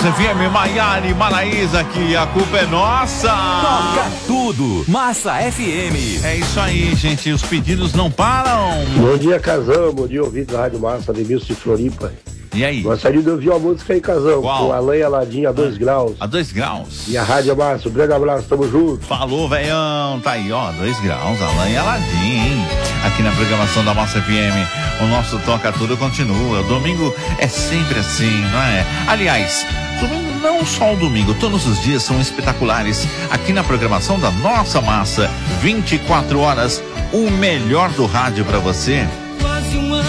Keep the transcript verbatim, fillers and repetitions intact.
Massa F M, Maiara e Maraísa, que a culpa é nossa. Toca tudo, Massa F M. É isso aí, gente, os pedidos não param. Bom dia, Casão, bom dia, ouvido da Rádio Massa, Demilson de Floripa. E aí? Gostaria de ouvir uma música aí, Casão, Qual? com Alain Aladim a dois graus. A dois graus. E a Rádio Massa, um grande abraço, tamo junto. Falou, velhão, tá aí, ó, dois graus, Alain e Aladim, hein? Aqui na programação da Massa F M, o nosso Toca Tudo continua. O domingo é sempre assim, não é? Aliás, domingo não só o domingo, todos os dias são espetaculares. Aqui na programação da nossa Massa, vinte e quatro horas, o melhor do rádio pra você.